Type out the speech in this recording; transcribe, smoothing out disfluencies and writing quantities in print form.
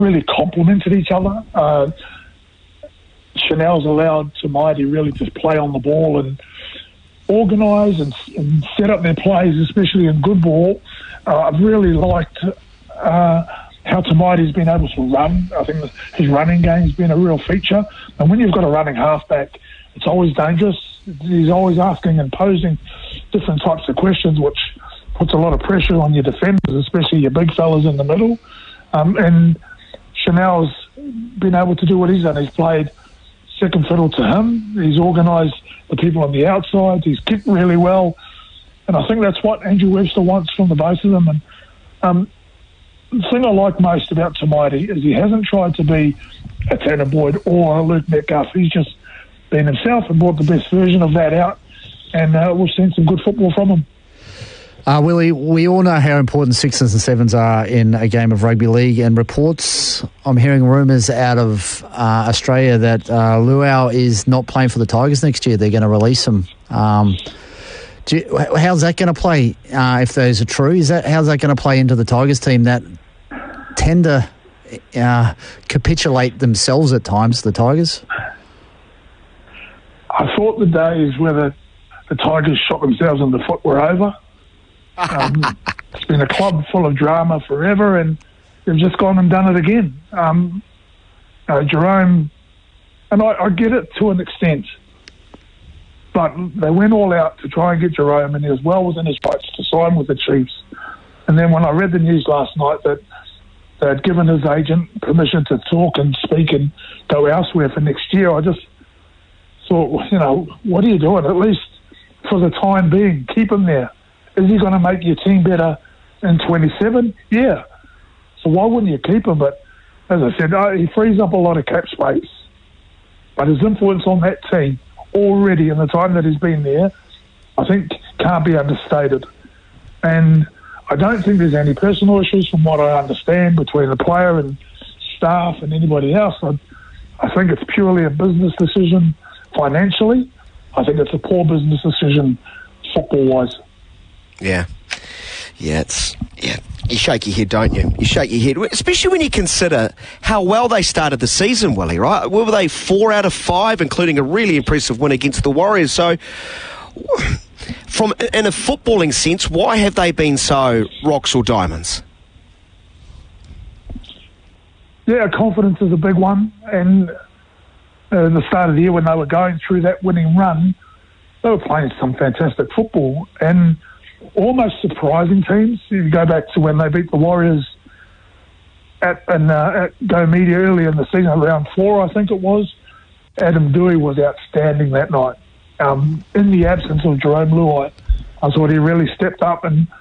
really complemented each other. Chanel's allowed Mighty really to play on the ball and organise and set up their plays, especially in good ball. I've really liked how Mighty's been able to run. I think his running game's been a real feature. And when you've got a running halfback, it's always dangerous. He's always asking and posing different types of questions, which puts a lot of pressure on your defenders, especially your big fellas in the middle. And Chanel's been able to do what he's done. He's played second fiddle to him. He's organised the people on the outside. He's kicked really well. And I think that's what Andrew Webster wants from the both of them. And the thing I like most about Mighty is he hasn't tried to be a Tanner Boyd or a Luke Metcalf. He's just been himself and brought the best version of that out. And we've seen some good football from him. Willie, we all know how important sixes and sevens are in a game of rugby league, and reports, I'm hearing rumours out of Australia that Luau is not playing for the Tigers next year. They're going to release him. How's that going to play if those are true? How's that going to play into the Tigers team that tend to capitulate themselves at times, the Tigers? I thought the days where the Tigers shot themselves in the foot were over. It's been a club full of drama forever, and they've just gone and done it again. Jerome, and I get it to an extent, but they went all out to try and get Jerome, and he was well within his rights to sign with the Chiefs. And then when I read the news last night that they had given his agent permission to talk and speak and go elsewhere for next year, I just thought, what are you doing? At least for the time being, keep him there. Is he going to make your team better in 27? Yeah. So why wouldn't you keep him? But as I said, he frees up a lot of cap space. But his influence on that team already in the time that he's been there, I think can't be understated. And I don't think there's any personal issues from what I understand between the player and staff and anybody else. I think it's purely a business decision financially. I think it's a poor business decision football-wise. Yeah. You shake your head, don't you? You shake your head, especially when you consider how well they started the season, Willie, right? Were they 4 out of 5, including a really impressive win against the Warriors? So, in a footballing sense, why have they been so rocks or diamonds? Yeah, confidence is a big one. And at the start of the year when they were going through that winning run, they were playing some fantastic football and almost surprising teams. You go back to when they beat the Warriors at Go Media early in the season, round 4, I think it was. Adam Dewey was outstanding that night. In the absence of Jerome Luai, I thought he really stepped up and